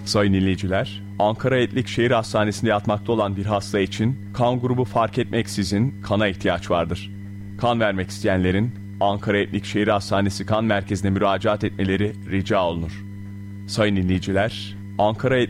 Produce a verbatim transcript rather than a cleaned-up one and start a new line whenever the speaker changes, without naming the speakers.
Sayın dinleyiciler, Ankara Etlik Şehir Hastanesi'nde yatmakta olan bir hasta için kan grubu fark etmeksizin kana ihtiyaç vardır. Kan vermek isteyenlerin Ankara Etlik Şehir Hastanesi Kan Merkezi'ne müracaat etmeleri rica olunur. Sayın dinleyiciler, Ankara